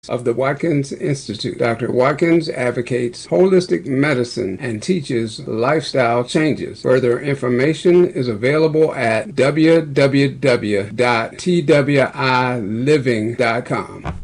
of the Watkins Institute. Dr. Watkins advocates holistic medicine and teaches lifestyle changes. Further information is available at www.twiliving.com.